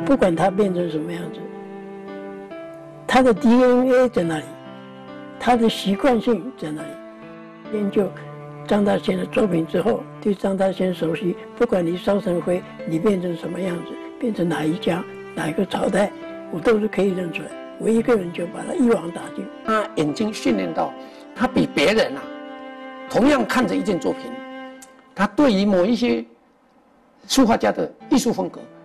不管它变成什么样子，它的 DNA 在那里，它的习惯性在那里。研究张大千的作品之后，对张大千熟悉，不管你烧成灰，你变成什么样子，变成哪一家、哪一个朝代，我都是可以认出来。我一个人就把它一网打尽。 他眼睛训练到，他比别人同样看着一件作品，他对于某一些书画家的艺术风格，